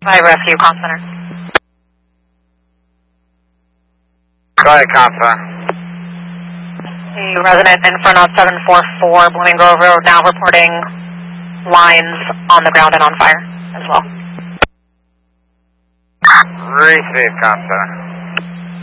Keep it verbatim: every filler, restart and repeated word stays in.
Fire Rescue, Comm Center. Go ahead, Comm Center. The resident in front of seven four four Blooming Grove Road now reporting lines on the ground and on fire as well. Receive, Comm Center.